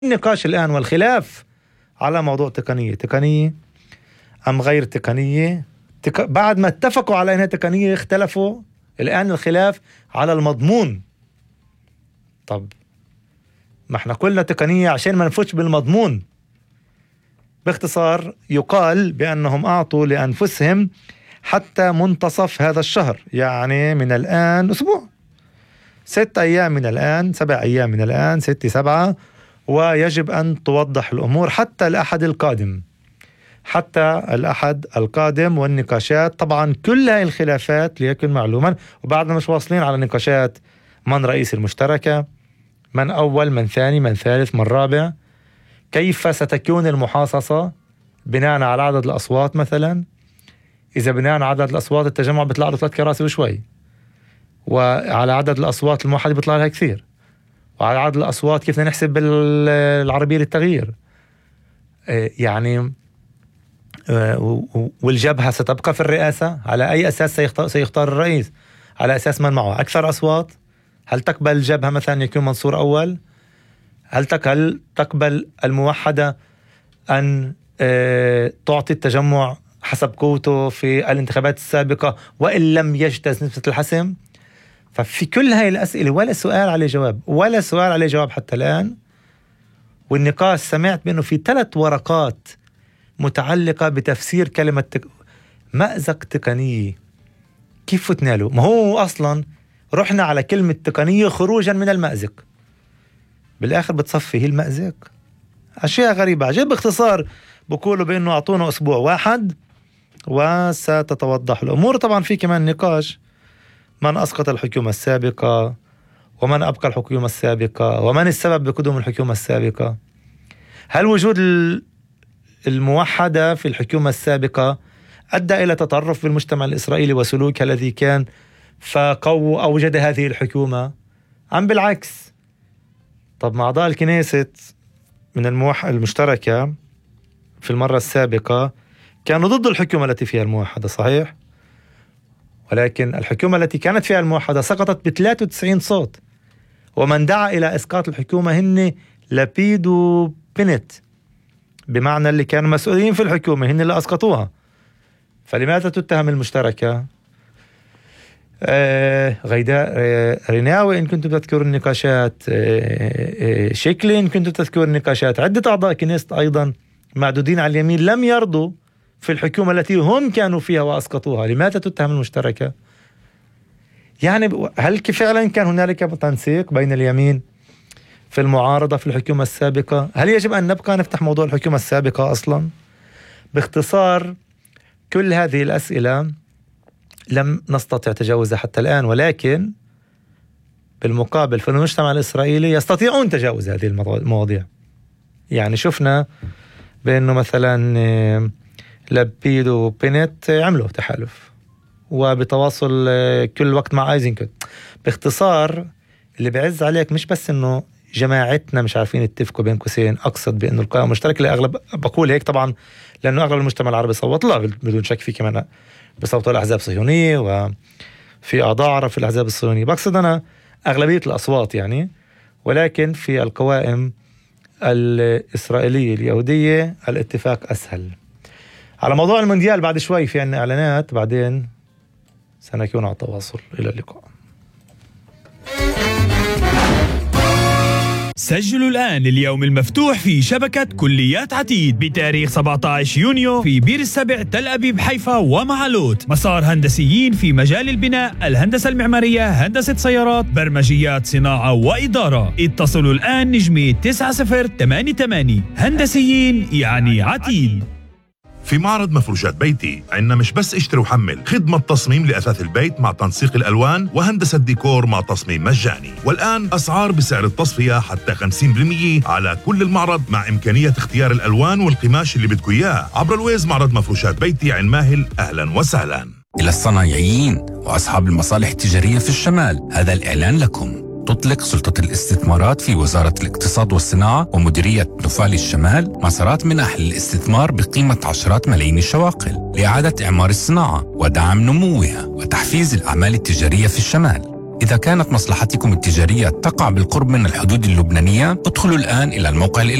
النقاش الآن والخلاف على موضوع تقنية أم غير تقنية. بعد ما اتفقوا على أنها تقنية اختلفوا، الآن الخلاف على المضمون. طب ما احنا قلنا تقنية عشان ما نفوتش بالمضمون. باختصار يقال بأنهم أعطوا لأنفسهم حتى منتصف هذا الشهر، يعني من الآن أسبوع، 6 أيام من الآن، 7 أيام من الآن، 6 7، ويجب أن توضح الأمور حتى الأحد القادم. والنقاشات طبعا كل هاي الخلافات ليكن معلوما، وبعدنا مش واصلين على نقاشات من رئيس المشتركة، من أول، من ثاني، من ثالث، من رابع، كيف ستكون المحاصصة بناء على عدد الأصوات. مثلا إذا بناء على عدد الأصوات التجمع بيطلع له 3 كراسي وشوي، وعلى عدد الأصوات الموحدة بيطلع لها كثير، وعلى عدد الأصوات كيف نحسب بالعربية للتغيير يعني. والجبهة ستبقى في الرئاسة على أي أساس سيختار الرئيس؟ على أساس من معه أكثر أصوات؟ هل تقبل الجبهة مثلا يكون منصور أول؟ هل تقبل الموحدة أن تعطي التجمع حسب قوته في الانتخابات السابقة وإن لم يجتاز نسبة الحسم؟ ففي كل هاي الأسئلة ولا سؤال عليه جواب حتى الآن. والنقاش سمعت بأنه في 3 ورقات متعلقة بتفسير كلمة مأزق تقنية. كيف فتنا له؟ ما هو أصلا رحنا على كلمة تقنية خروجا من المأزق، بالآخر بتصفي هي المأزق. أشياء غريبة عجيب. باختصار بقولوا بأنه أعطونا أسبوع واحد وستتوضح الأمور. طبعا في كمان نقاش من أسقط الحكومة السابقة، ومن أبقى الحكومة السابقة، ومن السبب بقدوم الحكومة السابقة. هل وجود الموحدة في الحكومة السابقة أدى إلى تطرف بالمجتمع الإسرائيلي وسلوك الذي كان أوجد هذه الحكومة، أم بالعكس؟ طب مع أعضاء الكنيسة من المشتركة في المرة السابقة كانوا ضد الحكومة التي فيها الموحدة، صحيح، ولكن الحكومة التي كانت فيها الموحدة سقطت ب93 صوت، ومن دعا إلى إسقاط الحكومة هن لبيد وبنت، بمعنى اللي كانوا مسؤولين في الحكومة هن اللي أسقطوها. فلماذا تتهم المشتركة؟ غيداء ريناوي إن كنتم تذكروا النقاشات، شكلي إن كنتم تذكروا النقاشات، عدة أعضاء كنيست أيضا معدودين على اليمين لم يرضوا في الحكومة التي هم كانوا فيها وأسقطوها. لماذا تتهم المشتركة؟ يعني هل فعلا كان هنالك تنسيق بين اليمين في المعارضة في الحكومة السابقة؟ هل يجب أن نبقى نفتح موضوع الحكومة السابقة أصلا؟ باختصار كل هذه الأسئلة لم نستطع تجاوزها حتى الآن، ولكن بالمقابل في المجتمع الإسرائيلي يستطيعون تجاوز هذه المواضيع. يعني شفنا بأنه مثلا لبيد وبنت عملوا تحالف وبتواصل كل وقت مع ايزنكوت. باختصار اللي بعز عليك مش بس انه جماعتنا مش عارفين يتفقوا بين قوسين، اقصد بانه القائمة المشتركة لاغلب، بقول هيك طبعا لانه اغلب المجتمع العربي صوت لا بدون شك، في كمان بصوتوا الاحزاب الصهيونية وفي اعضاء عرب في الاحزاب الصهيونية، بقصد انا اغلبية الاصوات يعني. ولكن في القوائم الإسرائيلية اليهودية الاتفاق أسهل. على موضوع المونديال بعد شوي في عنا إعلانات، بعدين سنكون على تواصل. إلى اللقاء. سجلوا الآن اليوم المفتوح في شبكة كليات عتيد بتاريخ 17 يونيو في بير السبع، تل أبيب، حيفا ومعلوت. مسار هندسيين في مجال البناء، الهندسة المعمارية، هندسة سيارات، برمجيات، صناعة وإدارة. اتصلوا الآن نجمي 9088. هندسيين يعني عتيد. في معرض مفروشات بيتي عندنا مش بس اشتري وحمل، خدمة تصميم لأثاث البيت مع تنسيق الألوان وهندسة ديكور مع تصميم مجاني. والآن أسعار بسعر التصفية حتى 50% على كل المعرض، مع إمكانية اختيار الألوان والقماش اللي بدكوا إياه عبر الويز. معرض مفروشات بيتي عين ماهل، أهلا وسهلا. إلى الصنايعيين وأصحاب المصالح التجارية في الشمال، هذا الإعلان لكم. تطلق سلطة الاستثمارات في وزارة الاقتصاد والصناعة ومديرية نفال الشمال مسارات منح للاستثمار بقيمة عشرات ملايين الشواقل لإعادة إعمار الصناعة ودعم نموها وتحفيز الأعمال التجارية في الشمال. إذا كانت مصلحتكم التجارية تقع بالقرب من الحدود اللبنانية ادخلوا الآن إلى الموقع